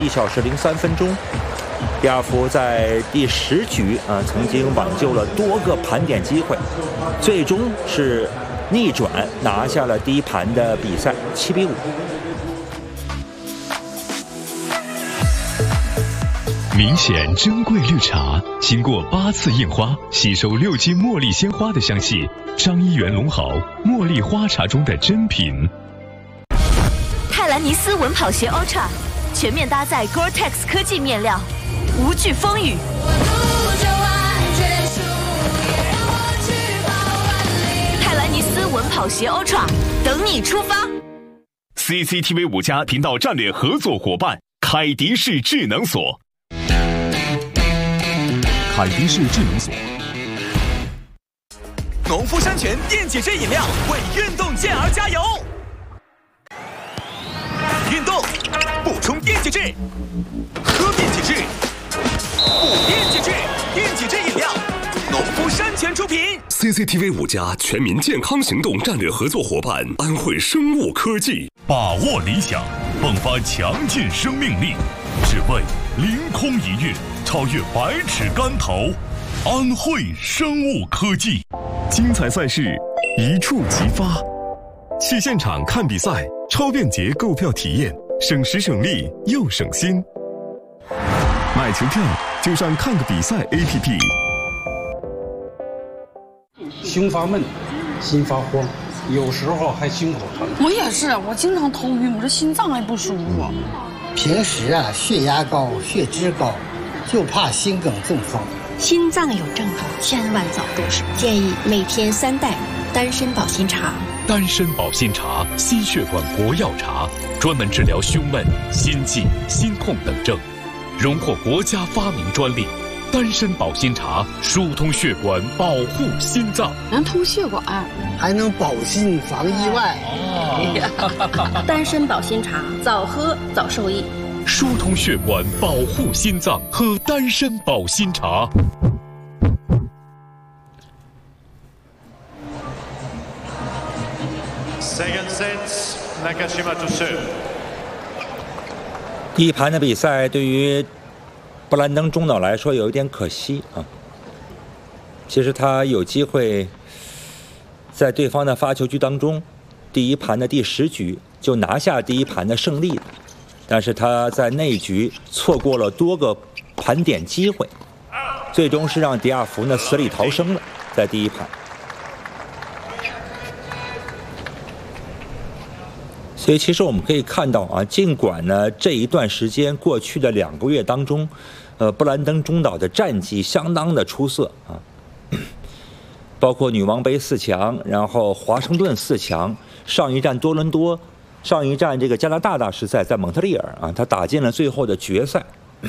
1小时03分钟，迪亚福在第10局曾经挽救了多个盘点机会，最终是逆转拿下了第一盘的比赛7比5。 明显珍贵绿茶，经过8次印花，吸收6斤茉莉鲜花的香气，张一元龙豪茉莉花茶中的珍品。 泰兰尼斯稳跑鞋 Ultra 全面搭载 Gore-Tex 科技面料，无惧风雨。泰兰尼斯稳跑鞋 Ultra 等你出发。 CCTV 5家频道战略合作伙伴凯迪士智能锁。 凯迪士智能锁。 农夫山泉电解质饮料为运动健儿加油。运动补充电解质，喝电解质，补电解质，电解质饮料，农夫山泉出品。 CCTV 5家全民健康行动战略合作伙伴安慧生物科技。 把握理想，迸发强劲生命力，只为凌空一跃，超越百尺竿头。安慧生物科技， 精彩赛事一触即发，去现场看比赛，超便捷购票体验，省时省力又省心。买球票就上看个比赛 APP。 胸发闷，心发慌，有时候还胸口疼。 我也是，我经常头晕，我这心脏还不舒服。 平时血压高，血脂高，就怕心梗中风。 心脏有症状，千万早重视。建议每天3袋丹参保心茶。 丹参保心茶，心血管国药茶，专门治疗胸闷、心悸、心痛等症，荣获国家发明专利。丹参保心茶疏通血管，保护心脏， 能通血管， 还能保心防意外。 丹参保心茶，早喝早受益。 疏通血管，保护心脏，喝丹参保心茶。 第一盘的比赛对于布兰登中岛来说有一点可惜啊。其实他有机会在对方的发球局当中，第一盘的第10局就拿下第一盘的胜利，但是他在那一局错过了多个盘点机会，最终是让迪亚福呢死里逃生了，在第一盘。所以其实我们可以看到啊，尽管呢这一段时间过去的2个月当中，布兰登中岛的战绩相当的出色啊，包括女王杯4强，然后华盛顿4强，上一站多伦多，上一站这个加拿大大师赛在蒙特利尔啊，他打进了最后的决赛。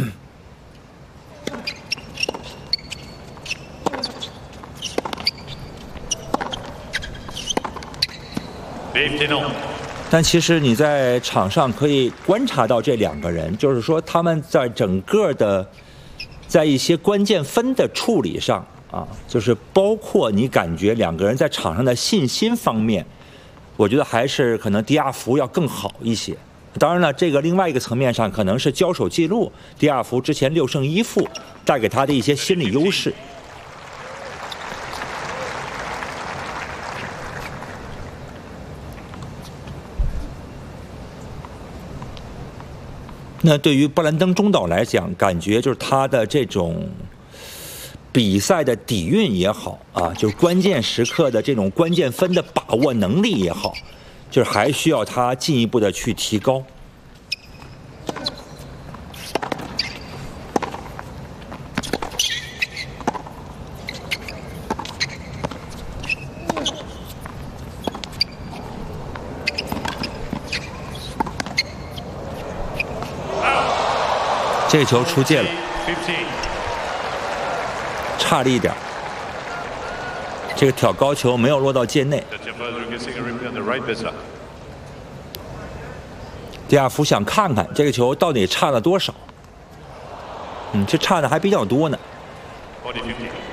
但其实你在场上可以观察到这2个人，就是说他们在整个的在一些关键分的处理上啊，就是包括你感觉2个人在场上的信心方面，我觉得还是可能迪亚福要更好一些。当然了，这个另外一个层面上可能是交手记录，迪亚福之前6胜1负带给他的一些心理优势。那对于布兰登中岛来讲，感觉就是他的这种比赛的底蕴也好啊，就是关键时刻的这种关键分的把握能力也好，就是还需要他进一步的去提高。这个球出界了，差了一点。这个挑高球没有落到界内。迪亚福想看看这个球到底差了多少。这差的还比较多呢。